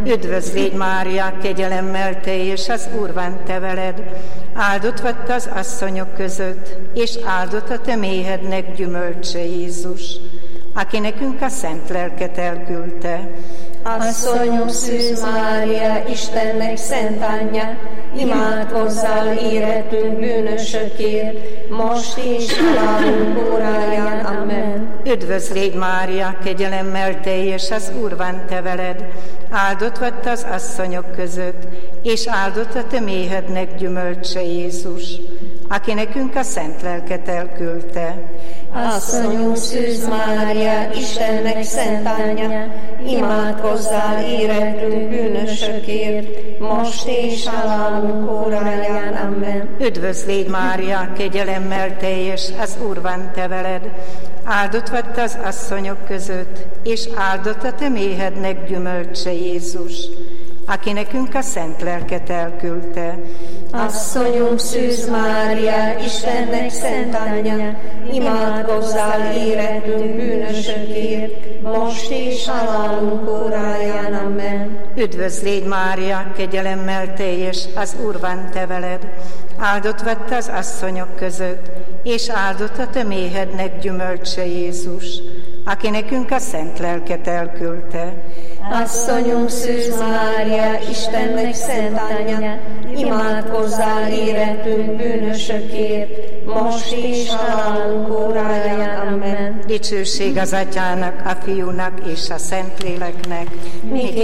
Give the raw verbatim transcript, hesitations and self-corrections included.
Üdvözl légy, Mária, kegyelemmel teljes, az Úr van te veled. Áldott vagy te az asszonyok között, és áldott a te méhednek gyümölcse, Jézus, aki nekünk a szent lelket elküldte. Asszonyom, Szűz Mária, Istennek szent anyja, imádkozzál éretünk bűnösökért, most és halálunk óráján. Amen. Üdvözl légy, Mária, kegyelemmel teljes, az Úr van te veled. Áldott vagy te az asszonyok között, és áldott a te méhednek gyümölcse, Jézus, aki nekünk a szent lelket elküldte. Asszonyunk, Szűz Mária, Istennek szent anyja, imádkozzál érettünk bűnösökért, most és halálunk óráján. Amen. Üdvözl légy, Mária, kegyelemmel teljes, az Úr van te veled. Áldott vagy te az asszonyok között, és áldott a te méhednek gyümölcse, Jézus, aki nekünk a szent lelket elküldte. Asszonyunk, Szűz Mária, Istennek szent anyja, imádkozzál érettünk bűnösökért, most és halálunk óráján. Amen. Üdvözl légy, Mária, kegyelemmel teljes, az Úr van te veled. Áldott vagy te az asszonyok között, és áldott a te méhednek gyümölcse, Jézus, aki nekünk a szent lelket elküldte. Asszonyunk, Szűz Mária, Istennek szent anyja, imádkozzál érettünk bűnösökért, most és halálunk óráján. Amen. Dicsőség az Atyának, a Fiúnak és a Szentléleknek,